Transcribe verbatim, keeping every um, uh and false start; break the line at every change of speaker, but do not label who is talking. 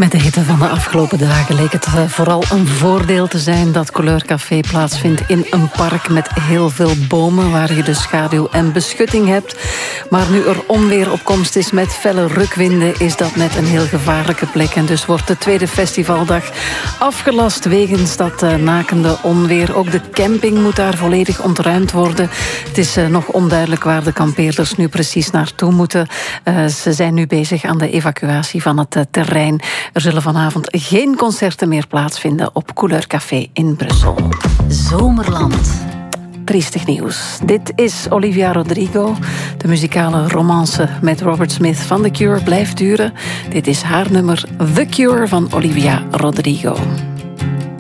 Met de hitte van de afgelopen dagen leek het vooral een voordeel te zijn dat Couleur Café plaatsvindt in een park met heel veel bomen waar je de schaduw en beschutting hebt. Maar nu er onweer op komst is met felle rukwinden, is dat net een heel gevaarlijke plek. En dus wordt de tweede festivaldag afgelast wegens dat uh, nakende onweer. Ook de camping moet daar volledig ontruimd worden. Het is uh, nog onduidelijk waar de kampeerders nu precies naartoe moeten. Uh, ze zijn nu bezig aan de evacuatie van het uh, terrein. Er zullen vanavond geen concerten meer plaatsvinden op Couleur Café in Brussel.
Zomerland.
Triestig nieuws. Dit is Olivia Rodrigo. De muzikale romance met Robert Smith van The Cure blijft duren. Dit is haar nummer The Cure van Olivia Rodrigo.